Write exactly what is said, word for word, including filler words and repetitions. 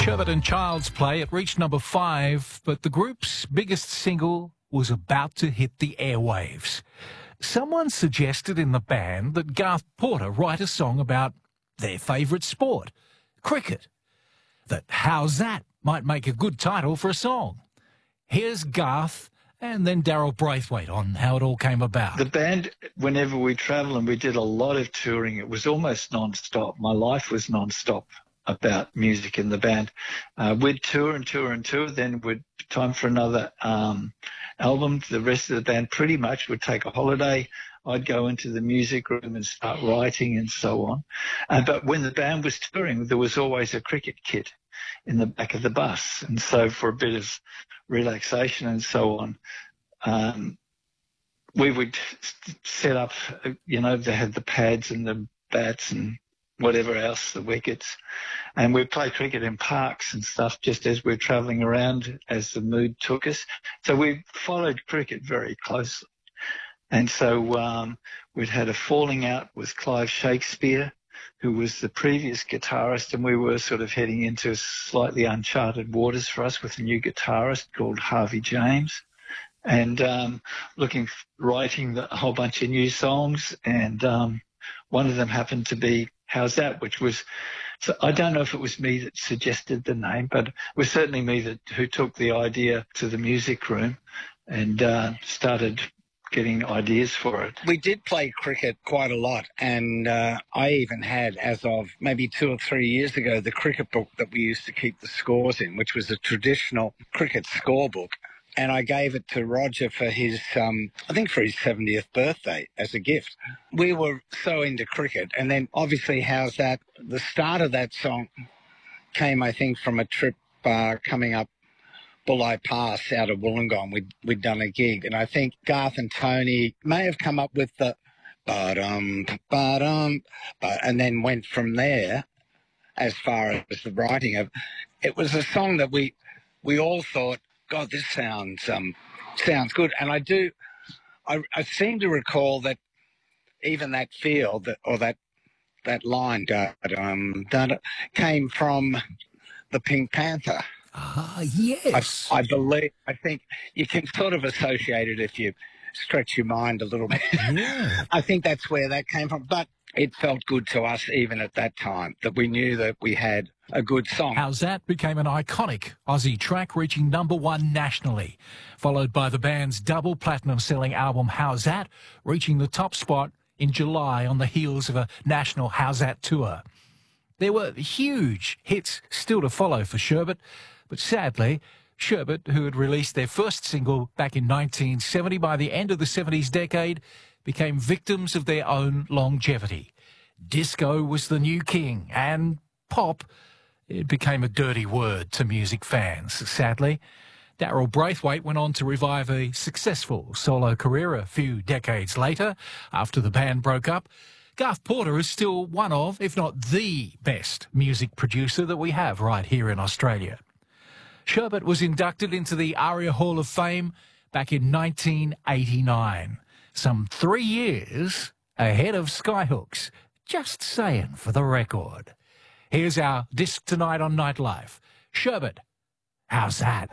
Sherbet and Child's Play, it reached number five, but the group's biggest single was about to hit the airwaves. Someone suggested in the band that Garth Porter write a song about their favourite sport, cricket. That How's That might make a good title for a song. Here's Garth and then Daryl Braithwaite on how it all came about. The band, whenever we travel, and we did a lot of touring, it was almost non-stop. My life was non-stop about music in the band. Uh, we'd tour and tour and tour, then we'd time for another um, album. The rest of the band pretty much would take a holiday. I'd go into the music room and start writing and so on. Uh, but when the band was touring, there was always a cricket kit in the back of the bus. And so for a bit of relaxation and so on, um, we would set up, you know, they had the pads and the bats and whatever else, the wickets, and we'd play cricket in parks and stuff just as we're travelling around as the mood took us. So we followed cricket very closely. And so um, we'd had a falling out with Clive Shakespeare, who was the previous guitarist, and we were sort of heading into slightly uncharted waters for us with a new guitarist called Harvey James, and um, looking, writing a whole bunch of new songs, and um, one of them happened to be How's That, which was, so I don't know if it was me that suggested the name, but it was certainly me that who took the idea to the music room and uh, started getting ideas for it. We did play cricket quite a lot, and uh, I even had, as of maybe two or three years ago, the cricket book that we used to keep the scores in, which was a traditional cricket scorebook. And I gave it to Roger for his, um, I think for his seventieth birthday as a gift. We were so into cricket. And then obviously How's That, the start of that song came, I think, from a trip uh, coming up Bulli Pass out of Wollongong. We'd, we'd done a gig. And I think Garth and Tony may have come up with the ba-dum, ba-dum, ba, and then went from there as far as the writing of. It was a song that we we all thought, God, this sounds um, sounds good. And I do, I, I seem to recall that even that feel, that, or that that line, da, um, da, da, came from the Pink Panther. Ah, yes. I, I believe, I think you can sort of associate it if you stretch your mind a little bit. Yeah. I think that's where that came from. But it felt good to us even at that time that we knew that we had a good song. How's That became an iconic Aussie track, reaching number one nationally, followed by the band's double platinum selling album How's That, reaching the top spot in July on the heels of a national How's That tour. There were huge hits still to follow for Sherbet, but sadly, Sherbet, who had released their first single back in nineteen seventy, by the end of the seventies decade, became victims of their own longevity. Disco was the new king, and pop, it became a dirty word to music fans, sadly. Daryl Braithwaite went on to revive a successful solo career a few decades later, after the band broke up. Garth Porter is still one of, if not the best music producer that we have right here in Australia. Sherbet was inducted into the ARIA Hall of Fame back in nineteen eighty-nine, some three years ahead of Skyhooks. Just saying for the record. Here's our disc tonight on Nightlife. Sherbet, How's That?